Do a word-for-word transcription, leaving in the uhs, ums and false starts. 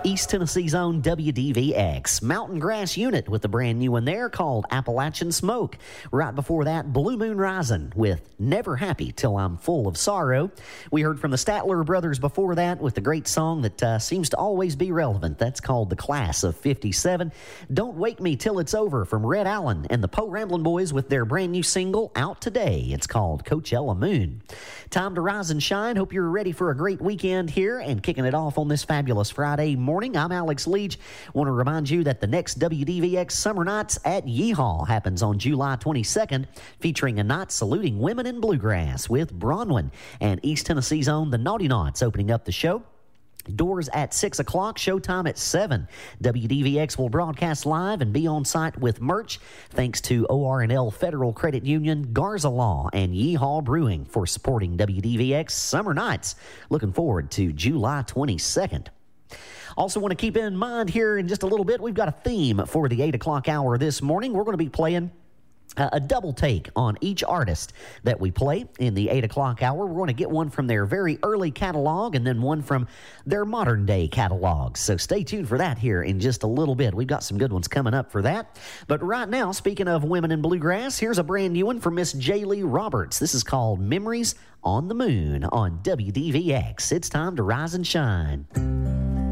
East Tennessee's own W D V X. Mountain Grass Unit with the brand new one there called Appalachian Smoke. Right before that, Blue Moon Rising with Never Happy Till I'm Full of Sorrow. We heard from the Statler Brothers before that with the great song that uh, seems to always be relevant. That's called The Class of fifty-seven. Don't Wake Me Till It's Over from Red Allen and the Poe Ramblin' Boys with their brand new single out today. It's called Coachella Moon. Time to rise and shine. Hope you're ready for a great weekend here and kicking it off on this fabulous Friday morning. I'm Alex Leach. Want to remind you that the next W D V X Summer Nights at Yeehaw happens on July twenty-second, featuring a night saluting women in bluegrass with Bronwyn and East Tennessee's own the Naughty Knots opening up the show. Doors at six o'clock, showtime at seven. W D V X will broadcast live and be on site with merch thanks to O R and L Federal Credit Union, Garza Law, and Yeehaw Brewing for supporting W D V X Summer Nights. Looking forward to July twenty-second. Also want to keep in mind here in just a little bit, we've got a theme for the eight o'clock hour this morning. We're going to be playing Uh, a double take on each artist that we play in the eight o'clock hour. We're going to get one from their very early catalog and then one from their modern day catalog. So stay tuned for that here in just a little bit. We've got some good ones coming up for that. But right now, speaking of women in bluegrass, here's a brand new one from Miss J. Lee Roberts. This is called Memories on the Moon on W D V X. It's time to rise and shine.